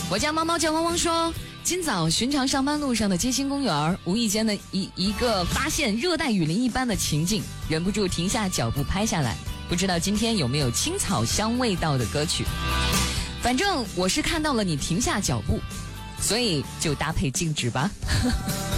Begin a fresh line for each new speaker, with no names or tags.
我家猫猫叫汪汪说，今早寻常上班路上的街心公园，无意间的一个发现热带雨林一般的情景，忍不住停下脚步拍下来。不知道今天有没有青草香味道的歌曲？反正我是看到了你停下脚步，所以就搭配静止吧。